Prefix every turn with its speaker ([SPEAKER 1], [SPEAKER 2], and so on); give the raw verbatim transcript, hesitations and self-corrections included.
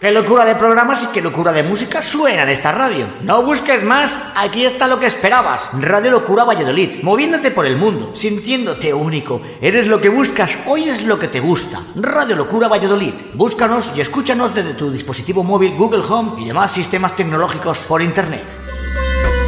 [SPEAKER 1] Qué locura de programas y qué locura de música suena en esta radio. No busques más, aquí está lo que esperabas. Radio Locura Valladolid, moviéndote por el mundo, sintiéndote único. Eres lo que buscas, hoy es lo que te gusta. Radio Locura Valladolid. Búscanos y escúchanos desde tu dispositivo móvil, Google Home y demás sistemas tecnológicos por internet.